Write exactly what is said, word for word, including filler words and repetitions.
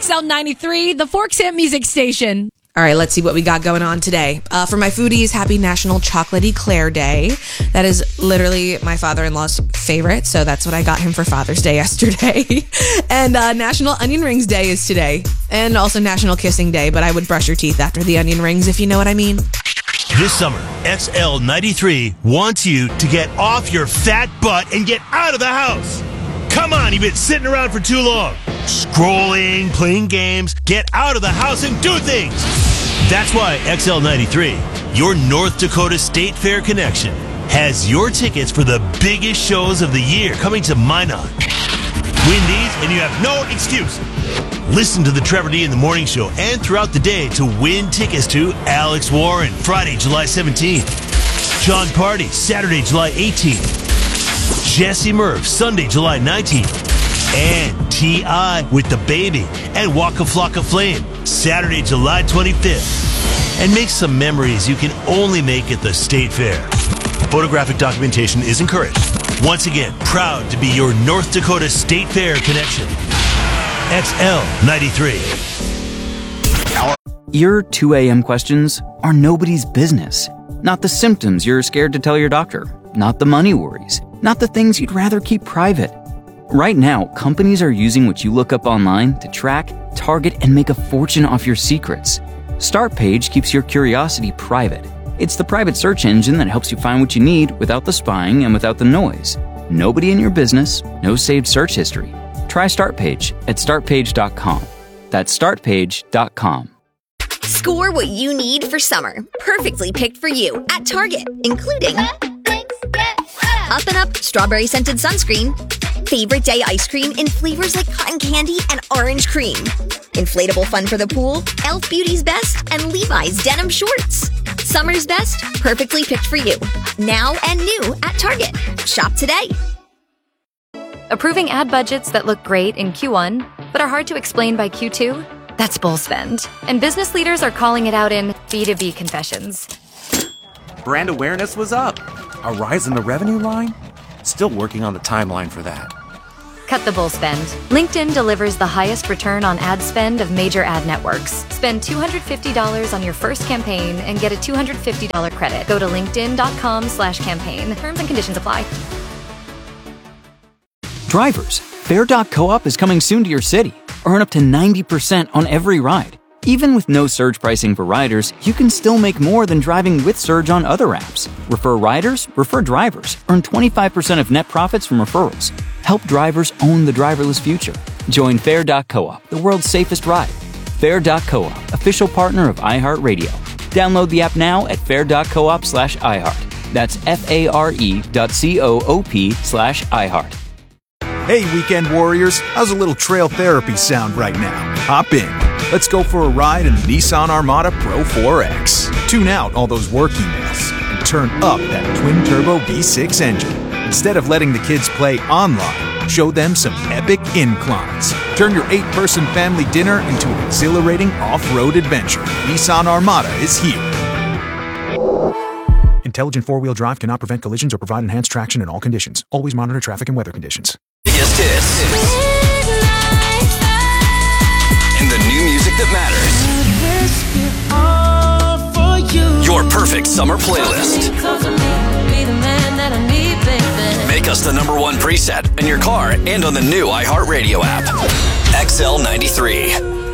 X L ninety-three, the Forks Hit Music Station. All right, let's see what we got going on today. Uh, for my foodies, happy National Chocolate Eclair Day. That is literally my father-in-law's favorite, so that's what I got him for Father's Day yesterday. And uh, National Onion Rings Day is today. And also National Kissing Day, but I would brush your teeth after the onion rings, if you know what I mean. This summer, X L ninety-three wants you to get off your fat butt and get out of the house. Come on, you've been sitting around for too long. Scrolling, playing games, get out of the house and do things. That's why X L ninety-three, your North Dakota State Fair connection, has your tickets for the biggest shows of the year coming to Minot. Win these and you have no excuse. Listen to the Trevor D in the Morning Show and throughout the day to win tickets to Alex Warren, Friday, July seventeenth. Sean Party, Saturday, July eighteenth. Jesse Murph, Sunday, July nineteenth. And T I with The Baby and Waka Flocka Flame, Saturday, July twenty-fifth. And make some memories you can only make at the State Fair. Photographic documentation is encouraged. Once again, proud to be your North Dakota State Fair connection. X L ninety-three. Your two a.m. questions are nobody's business. Not the symptoms you're scared to tell your doctor. Not the money worries. Not the things you'd rather keep private. Right now, companies are using what you look up online to track, target, and make a fortune off your secrets. StartPage keeps your curiosity private. It's the private search engine that helps you find what you need without the spying and without the noise. Nobody in your business, no saved search history. Try StartPage at start page dot com. That's start page dot com. Score what you need for summer. Perfectly picked for you at Target, including Up and Up Strawberry Scented Sunscreen, Favorite Day Ice Cream in flavors like cotton candy and orange cream, Inflatable Fun for the Pool, e l f Beauty's Best, and Levi's Denim Shorts. Summer's best, perfectly picked for you. Now and new at Target. Shop today. Approving ad budgets that look great in Q one, but are hard to explain by Q two? That's bull spend. And business leaders are calling it out in B two B confessions. Brand awareness was up. A rise in the revenue line? Still working on the timeline for that. Cut the bull spend. LinkedIn delivers the highest return on ad spend of major ad networks. Spend two hundred fifty dollars on your first campaign and get a two hundred fifty dollars credit. Go to linkedin.com slash campaign. Terms and conditions apply. Drivers, Fair dot coop is coming soon to your city. Earn up to ninety percent on every ride. Even with no surge pricing for riders, you can still make more than driving with surge on other apps. Refer riders, refer drivers. Earn twenty-five percent of net profits from referrals. Help drivers own the driverless future. Join Fair dot coop, the world's safest ride. Fair dot coop, official partner of iHeartRadio. Download the app now at fair dot coop slash iHeart. That's F-A-R-E dot C-O-O-P slash iHeart. Hey, weekend warriors, how's a little trail therapy sound right now? Hop in. Let's go for a ride in the Nissan Armada Pro four X. Tune out all those work emails and turn up that twin-turbo V six engine. Instead of letting the kids play online, show them some epic inclines. Turn your eight-person family dinner into an exhilarating off-road adventure. Nissan Armada is here. Intelligent four-wheel drive cannot prevent collisions or provide enhanced traction in all conditions. Always monitor traffic and weather conditions. Biggest hits. And the new music that matters. Your perfect summer playlist. Make us the number one preset in your car and on the new iHeartRadio app. X L ninety-three.